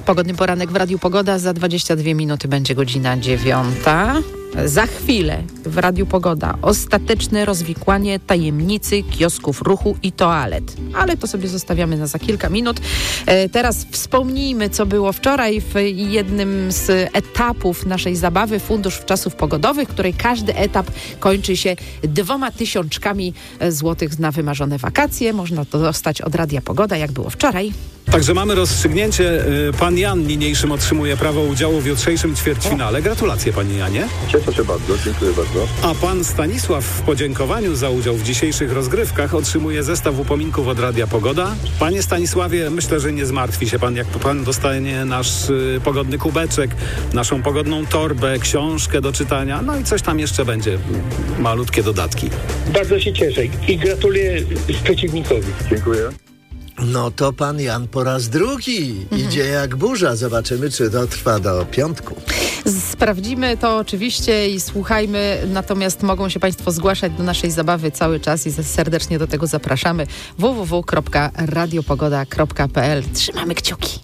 Pogodny poranek w Radiu Pogoda. Za 22 minuty będzie godzina 9:00. Za chwilę w Radiu Pogoda ostateczne rozwikłanie tajemnicy kiosków ruchu i toalet. Ale to sobie zostawiamy na za kilka minut. Teraz wspomnijmy, co było wczoraj w jednym z etapów naszej zabawy Fundusz Czasów Pogodowych, której każdy etap kończy się 2000 złotych na wymarzone wakacje. Można to dostać od Radia Pogoda, jak było wczoraj. Także mamy rozstrzygnięcie. Pan Jan niniejszym otrzymuje prawo udziału w jutrzejszym ćwierćfinale. Gratulacje, panie Janie. Cieszę się bardzo, dziękuję bardzo. A pan Stanisław w podziękowaniu za udział w dzisiejszych rozgrywkach otrzymuje zestaw upominków od Radia Pogoda. Panie Stanisławie, myślę, że nie zmartwi się pan, jak pan dostanie nasz pogodny kubeczek, naszą pogodną torbę, książkę do czytania, no i coś tam jeszcze będzie, malutkie dodatki. Bardzo się cieszę i gratuluję przeciwnikowi. Dziękuję. No to pan Jan po raz drugi idzie jak burza. Zobaczymy, czy to trwa do piątku. Sprawdzimy to oczywiście i słuchajmy, natomiast mogą się państwo zgłaszać do naszej zabawy cały czas i serdecznie do tego zapraszamy. www.radiopogoda.pl. Trzymamy kciuki.